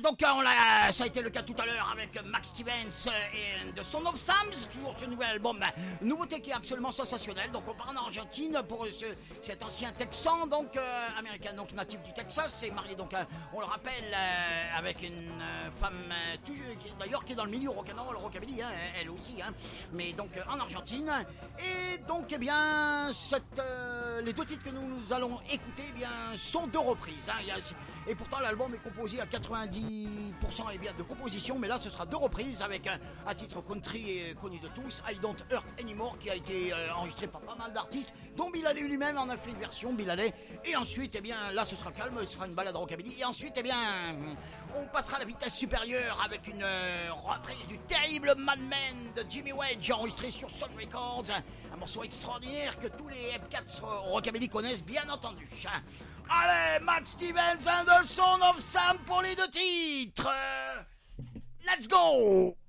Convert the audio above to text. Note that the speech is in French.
donc ça a été le cas tout à l'heure avec Max Stevens et de Son of Sam, toujours ce nouvel album, nouveauté qui est absolument sensationnelle. Donc on part en Argentine pour cet ancien Texan, donc américain, donc natif du Texas, c'est marié donc on le rappelle avec une femme d'ailleurs qui est dans le milieu rock'n'roll, rockabilly, hein, elle aussi, hein, mais donc en Argentine. Et donc eh bien les deux titres que nous allons écouter eh bien sont deux reprises, hein, et pourtant l'album est composé à 90% et bien de composition, mais là ce sera deux reprises avec un titre country connu de tous, I Don't Hurt Anymore, qui a été enregistré par pas mal d'artistes, dont Bill Haley lui-même en a fait une version, Bill Haley. Et ensuite, eh bien, là ce sera calme, ce sera une balade rockabilly. Et ensuite, eh bien, on passera à la vitesse supérieure avec une reprise du terrible Mad Men de Jimmy Wedge, enregistré sur Sun Records, un morceau extraordinaire que tous les F4 rockabilly connaissent bien entendu. Allez, Max Stevens and the Son of Sam pour les deux titres. Let's go!